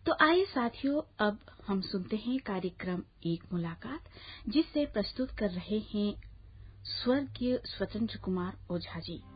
तो आइए साथियों, अब हम सुनते हैं कार्यक्रम एक मुलाकात, जिसे प्रस्तुत कर रहे हैं स्वर्गीय स्वतंत्र कुमार ओझा जी।